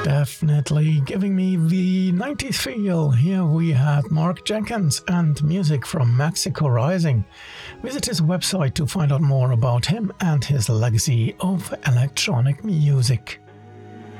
Definitely giving me the 90s feel. Here we had Mark Jenkins and music from Mexico Rising. Visit his website to find out more about him and his legacy of electronic music.